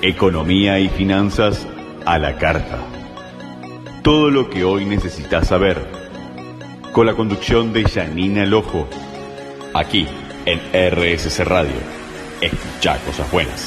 Economía y finanzas a la carta. Todo lo que hoy necesitas saber. Con la conducción de Janina Lojo. Aquí en RSC Radio. Escucha cosas buenas.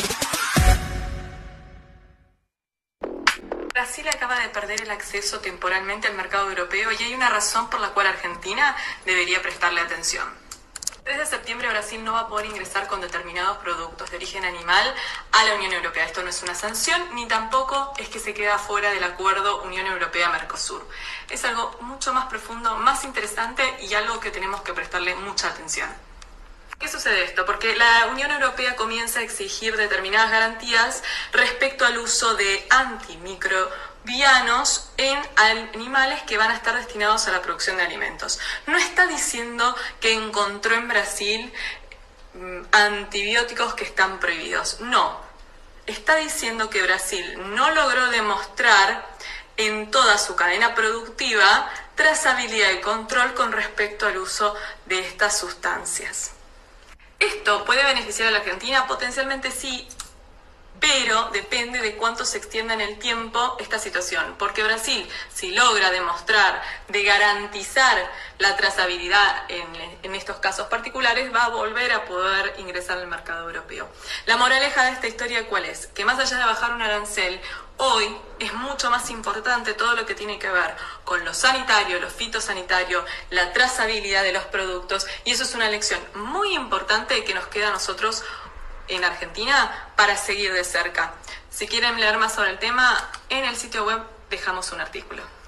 Brasil acaba de perder el acceso temporalmente al mercado europeo y hay una razón por la cual Argentina debería prestarle atención. Desde septiembre Brasil no va a poder ingresar con determinados productos de origen animal a la Unión Europea. Esto no es una sanción, ni tampoco es que se queda fuera del acuerdo Unión Europea-Mercosur. Es algo mucho más profundo, más interesante y algo que tenemos que prestarle mucha atención. ¿Qué sucede esto? Porque la Unión Europea comienza a exigir determinadas garantías respecto al uso de antimicrobianos en animales que van a estar destinados a la producción de alimentos. No está diciendo que encontró en Brasil antibióticos que están prohibidos. No. Está diciendo que Brasil no logró demostrar en toda su cadena productiva trazabilidad y control con respecto al uso de estas sustancias. ¿Esto puede beneficiar a la Argentina? Potencialmente sí, pero depende de cuánto se extienda en el tiempo esta situación. Porque Brasil, si logra demostrar de garantizar la trazabilidad en estos casos particulares, va a volver a poder ingresar al mercado europeo. La moraleja de esta historia, ¿cuál es? Que más allá de bajar un arancel, hoy es mucho más importante todo lo que tiene que ver con lo sanitario, lo fitosanitario, la trazabilidad de los productos, y eso es una lección muy importante que nos queda a nosotros en Argentina para seguir de cerca. Si quieren leer más sobre el tema, en el sitio web dejamos un artículo.